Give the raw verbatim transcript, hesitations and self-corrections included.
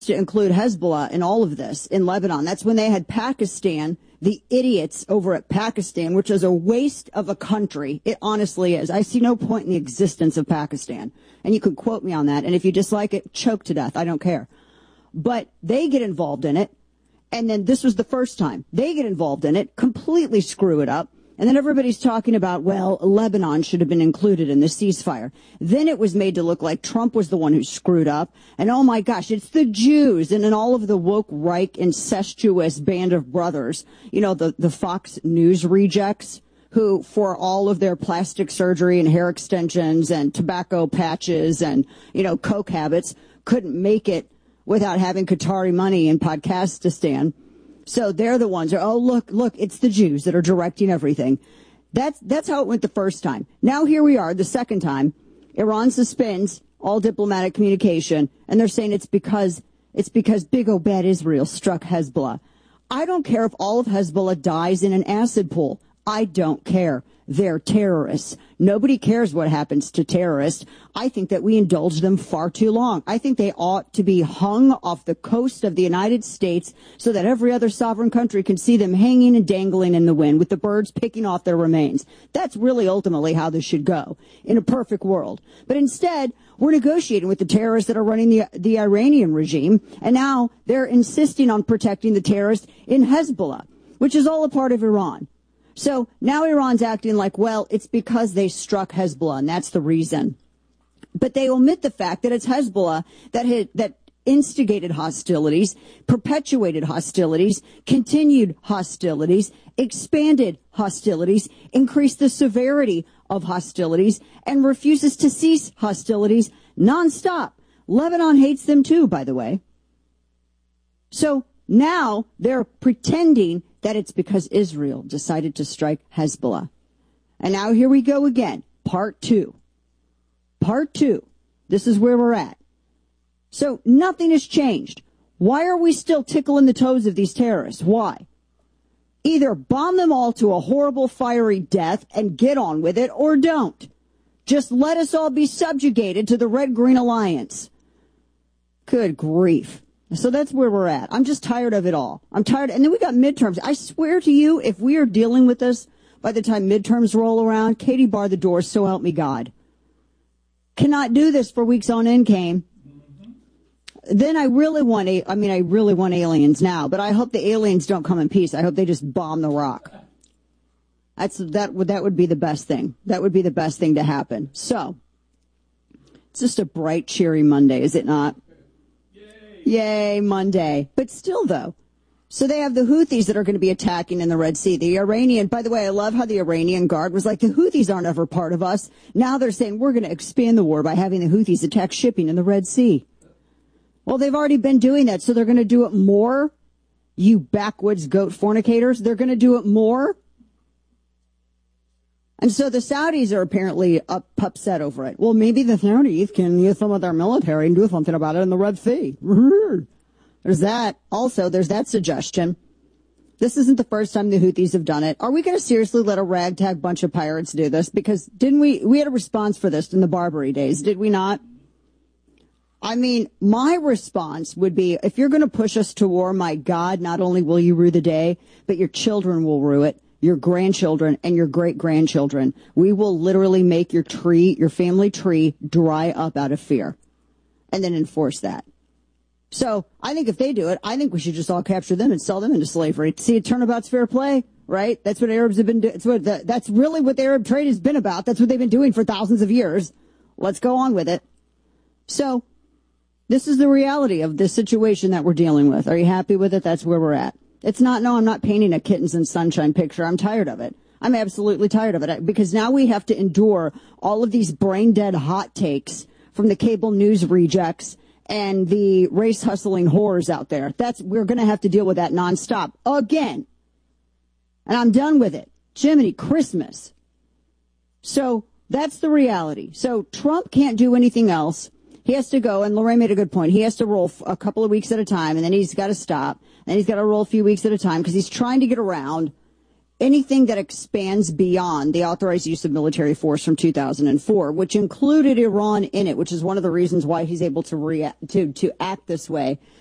to include Hezbollah in all of this in Lebanon. That's when they had Pakistan, the idiots over at Pakistan, which is a waste of a country. It honestly is. I see no point in the existence of Pakistan. And you could quote me on that. And if you dislike it, choke to death. I don't care. But they get involved in it. And then this was the first time they get involved in it, completely screw it up. And then everybody's talking about, well, Lebanon should have been included in the ceasefire. Then it was made to look like Trump was the one who screwed up. And oh my gosh, it's the Jews and then all of the woke, Reich, incestuous band of brothers, you know, the, the Fox News rejects who, for all of their plastic surgery and hair extensions and tobacco patches and, you know, coke habits, couldn't make it without having Qatari money in Pakistan. So they're the ones who are, oh, look, look, it's the Jews that are directing everything. That's, that's how it went the first time. Now here we are the second time. Iran suspends all diplomatic communication, and they're saying it's because, it's because big O bad Israel struck Hezbollah. I don't care if all of Hezbollah dies in an acid pool. I don't care. They're terrorists. Nobody cares what happens to terrorists. I think that we indulge them far too long. I think they ought to be hung off the coast of the United States so that every other sovereign country can see them hanging and dangling in the wind with the birds picking off their remains. That's really ultimately how this should go in a perfect world. But instead, we're negotiating with the terrorists that are running the, the Iranian regime, and now they're insisting on protecting the terrorists in Hezbollah, which is all a part of Iran. So now Iran's acting like, well, it's because they struck Hezbollah, and that's the reason. But they omit the fact that it's Hezbollah that had, that instigated hostilities, perpetuated hostilities, continued hostilities, expanded hostilities, increased the severity of hostilities, and refuses to cease hostilities nonstop. Lebanon hates them too, by the way. So now they're pretending that it's because Israel decided to strike Hezbollah. And now here we go again. Part two. Part two. This is where we're at. So nothing has changed. Why are we still tickling the toes of these terrorists? Why? Either bomb them all to a horrible, fiery death and get on with it, or don't. Just let us all be subjugated to the Red-Green Alliance. Good grief. So that's where we're at. I'm just tired of it all. I'm tired. And then we got midterms. I swear to you, if we are dealing with this by the time midterms roll around, Katie bar the door, so help me God. Cannot do this for weeks on end, Kane. Then I really want, a, I mean, I really want aliens now, but I hope the aliens don't come in peace. I hope they just bomb the rock. That's, that would, that would be the best thing. That would be the best thing to happen. So, it's just a bright, cheery Monday, is it not? Yay, Monday. But still, though. So they have the Houthis that are going to be attacking in the Red Sea. The Iranian, by the way, I love how the Iranian Guard was like, the Houthis aren't ever part of us. Now they're saying we're going to expand the war by having the Houthis attack shipping in the Red Sea. Well, they've already been doing that, so they're going to do it more? You backwoods goat fornicators, they're going to do it more? And so the Saudis are apparently up, upset over it. Well, maybe the Saudis can use some of their military and do something about it in the Red Sea. There's that. Also, there's that suggestion. This isn't the first time the Houthis have done it. Are we going to seriously let a ragtag bunch of pirates do this? Because didn't we, we had a response for this in the Barbary days, did we not? I mean, my response would be, if you're going to push us to war, my God, not only will you rue the day, but your children will rue it. Your grandchildren and your great-grandchildren. We will literally make your tree, your family tree, dry up out of fear and then enforce that. So I think if they do it, I think we should just all capture them and sell them into slavery. See, turnabout's fair play, right? That's what Arabs have been doing. That's what the, that's really what the Arab trade has been about. That's what they've been doing for thousands of years. Let's go on with it. So this is the reality of this situation that we're dealing with. Are you happy with it? That's where we're at. It's not, no, I'm not painting a kittens and sunshine picture. I'm tired of it. I'm absolutely tired of it because now we have to endure all of these brain dead hot takes from the cable news rejects and the race hustling whores out there. That's, we're going to have to deal with that nonstop again. And I'm done with it. Jiminy Christmas. So that's the reality. So Trump can't do anything else. He has to go, and Lorraine made a good point. He has to roll a couple of weeks at a time, and then he's got to stop. And he's got to roll a few weeks at a time because he's trying to get around anything that expands beyond the authorized use of military force from two thousand four, which included Iran in it, which is one of the reasons why he's able to react, to, to act this way